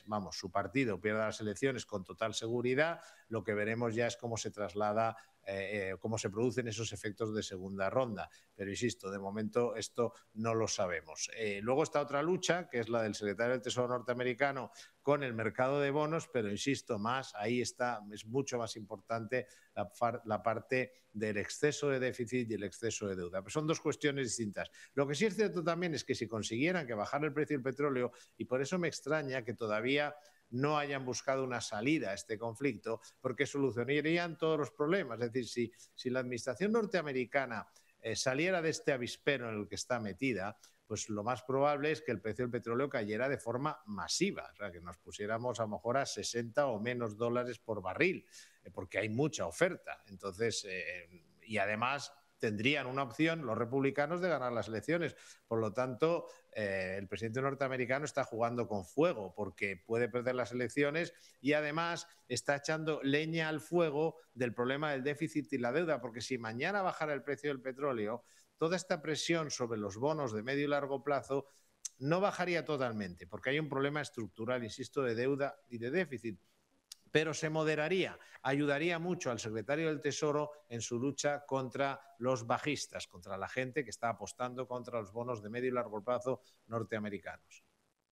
elecciones, vamos, su partido pierda las elecciones con total seguridad, lo que veremos ya es cómo se traslada, cómo se producen esos efectos de segunda ronda. Pero insisto, de momento esto no lo sabemos. Luego está otra lucha, que es la del secretario del Tesoro norteamericano con el mercado de bonos, pero insisto más, ahí está, es mucho más importante la parte del exceso de déficit y el exceso de deuda. Pero son dos cuestiones distintas. Lo que sí es cierto también es que si consiguieran que bajara el precio del petróleo, y por eso me extraña que todavía no hayan buscado una salida a este conflicto, porque solucionarían todos los problemas. Es decir, si la administración norteamericana saliera de este avispero en el que está metida, pues lo más probable es que el precio del petróleo cayera de forma masiva, o sea, que nos pusiéramos a lo mejor a 60 o menos dólares por barril, porque hay mucha oferta. Entonces, y además tendrían una opción los republicanos de ganar las elecciones. Por lo tanto, el presidente norteamericano está jugando con fuego porque puede perder las elecciones y además está echando leña al fuego del problema del déficit y la deuda, porque si mañana bajara el precio del petróleo, toda esta presión sobre los bonos de medio y largo plazo no bajaría totalmente, porque hay un problema estructural, insisto, de deuda y de déficit, pero se moderaría, ayudaría mucho al secretario del Tesoro en su lucha contra los bajistas, contra la gente que está apostando contra los bonos de medio y largo plazo norteamericanos.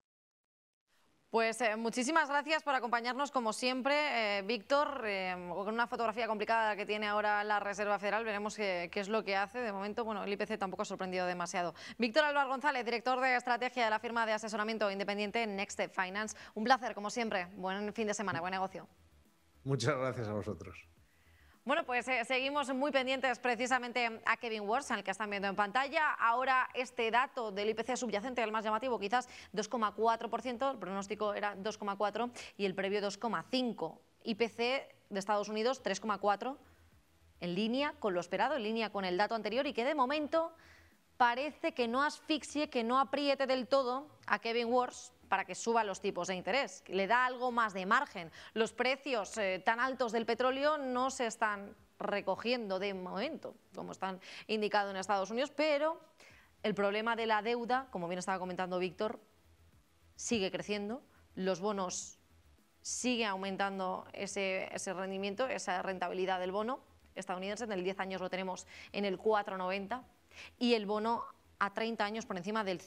Pues muchísimas gracias por acompañarnos como siempre, Víctor, con una fotografía complicada que tiene ahora la Reserva Federal, veremos qué es lo que hace. De momento, bueno, el IPC tampoco ha sorprendido demasiado. Víctor Álvar González, director de estrategia de la firma de asesoramiento independiente Next Step Finance. Un placer, como siempre. Buen fin de semana, buen negocio. Muchas gracias a vosotros. Bueno, pues seguimos muy pendientes precisamente a Kevin Warsh, al que están viendo en pantalla. Ahora este dato del IPC subyacente, el más llamativo, quizás 2,4%, el pronóstico era 2,4% y el previo 2,5%. IPC de Estados Unidos 3,4%, en línea con lo esperado, en línea con el dato anterior y que de momento parece que no asfixie, que no apriete del todo a Kevin Warsh para que suba los tipos de interés, le da algo más de margen. Los precios tan altos del petróleo no se están recogiendo de momento, como están indicados en Estados Unidos, pero el problema de la deuda, como bien estaba comentando Víctor, sigue creciendo, los bonos siguen aumentando ese rendimiento, esa rentabilidad del bono estadounidense, en el 10 años lo tenemos en el 4,90 y el bono a 30 años por encima del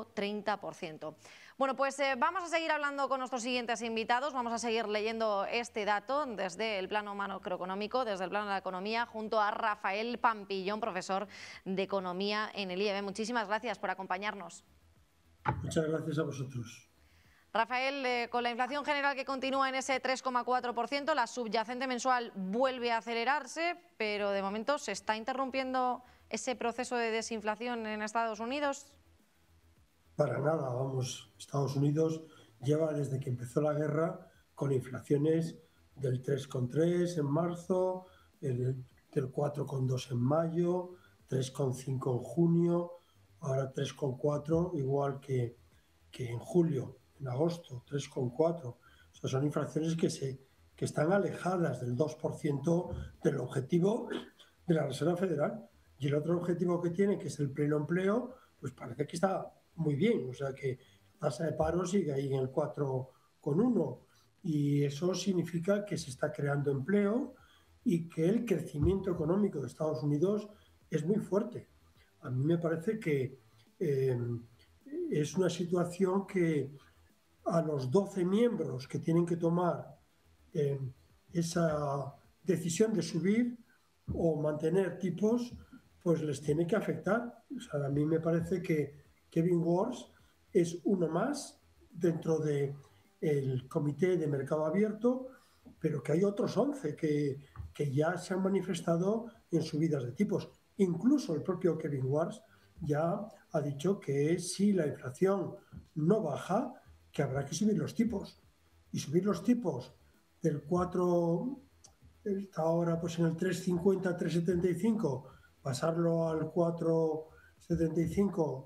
5,30%. Bueno, pues vamos a seguir hablando con nuestros siguientes invitados, vamos a seguir leyendo este dato desde el plano macroeconómico, desde el plano de la economía, junto a Rafael Pampillón, profesor de Economía en el IEB. Muchísimas gracias por acompañarnos. Muchas gracias a vosotros. Rafael, con la inflación general que continúa en ese 3,4%, la subyacente mensual vuelve a acelerarse, pero de momento se está interrumpiendo ese proceso de desinflación en Estados Unidos. Para nada, vamos, Estados Unidos lleva desde que empezó la guerra con inflaciones del 3,3 en marzo, del 4,2 en mayo, 3,5 en junio, ahora 3,4, igual que en julio, en agosto, 3,4. O sea, son inflaciones que están alejadas del 2% del objetivo de la Reserva Federal. Y el otro objetivo que tiene, que es el pleno empleo, pues parece que está muy bien. O sea que la tasa de paro sigue ahí en el 4,1 y eso significa que se está creando empleo y que el crecimiento económico de Estados Unidos es muy fuerte. A mí me parece que es una situación que a los 12 miembros que tienen que tomar esa decisión de subir o mantener tipos, pues les tiene que afectar. O sea, a mí me parece que Kevin Warsh es uno más dentro del Comité de Mercado Abierto, pero que hay otros 11 que ya se han manifestado en subidas de tipos. Incluso el propio Kevin Warsh ya ha dicho que si la inflación no baja, que habrá que subir los tipos. Y subir los tipos del 4, está ahora pues en el 3,50, 3,75, pasarlo al 4,75,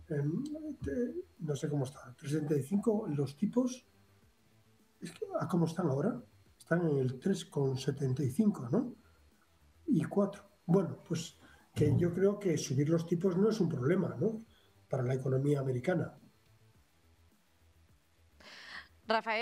no sé cómo está, 3,75, los tipos, es que, ¿a cómo están ahora? Están en el 3,75, ¿no? Y 4. Bueno, pues que yo creo que subir los tipos no es un problema, ¿no?, para la economía americana. Rafael.